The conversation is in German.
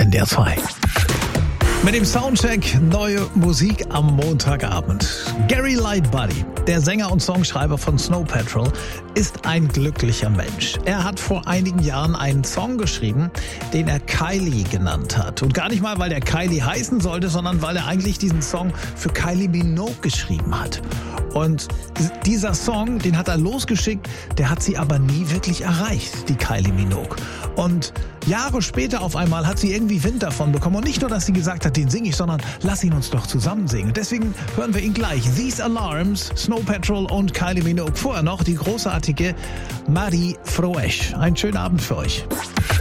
NDR 2. Mit dem Soundcheck neue Musik am Montagabend. Gary Lightbody, der Sänger und Songschreiber von Snow Patrol, ist ein glücklicher Mensch. Er hat vor einigen Jahren einen Song geschrieben, den er Kylie genannt hat. Und gar nicht mal, weil der Kylie heißen sollte, sondern weil er eigentlich diesen Song für Kylie Minogue geschrieben hat. Und dieser Song, den hat er losgeschickt, der hat sie aber nie wirklich erreicht, die Kylie Minogue. Und Jahre später auf einmal hat sie irgendwie Wind davon bekommen. Und nicht nur, dass sie gesagt hat, den singe ich, sondern lass ihn uns doch zusammen singen. Deswegen hören wir ihn gleich. These Alarms, Snow Patrol und Kylie Minogue. Vorher noch die großartige Marie Frouesch. Einen schönen Abend für euch.